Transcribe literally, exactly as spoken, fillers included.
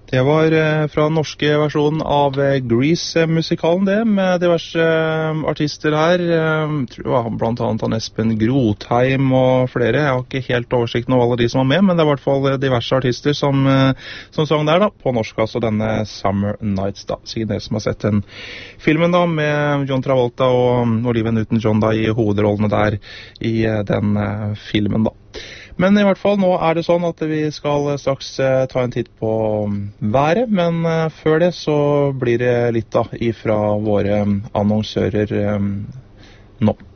Det var eh, fra den norske versjonen av eh, Grease-musikalen det, med diverse eh, artister her. Eh, tror det var blant annet han Espen Grotheim og flere. Jeg har ikke helt oversikten over alle de som var med, men det er i hvert fall eh, diverse artister som, eh, som sang der da, på norsk, altså denne Summer Nights da. Sikkert dere som har sett den filmen da, med John Travolta og Olivia Newton-John da i hovedrollene der i eh, den eh, filmen da. Men i hvert fall, nå er det sånn at vi skal straks eh, ta en titt på været, men eh, før det så blir det litt da ifra våre annonsører eh, nå.